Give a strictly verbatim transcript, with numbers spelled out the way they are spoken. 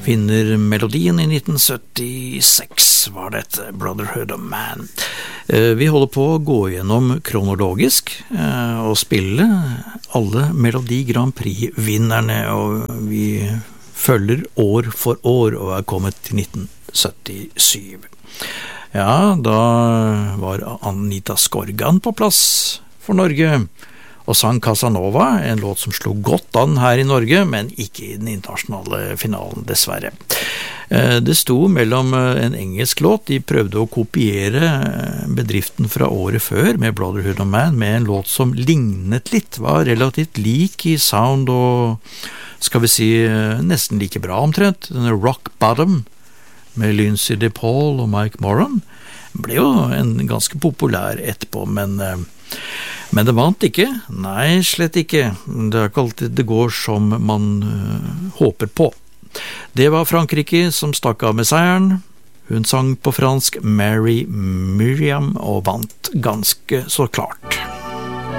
Vinner melodien i nitten syttiseks var dette Brotherhood of Man. Vi holder på å gå gjennom kronologisk og spille alle Melodi Grand Prix-vinnerne, og vi følger år for år og er kommet til nitten syttisju. Ja, da var Anita Skorgan på plass for Norge, og sang Casanova, en låt som slo godt an her i Norge, men ikke i den internasjonale finalen, dessverre. Det sto mellom en engelsk låt, de prøvde å kopiere bedriften fra året før med Brotherhood of Man, med en låt som lignet litt, var relativt lik i sound og, skal vi si, nesten like bra omtrent. Denne Rock Bottom med Lindsay DePaul og Mike Moran ble jo en ganske populær etterpå, men Men det vant ikke? Nei, slett ikke. Det er ikke alltid det går som man uh, håper på. Det var Frankrike som stakk av med seieren. Hun sang på fransk Mary Miriam og vant ganske så klart.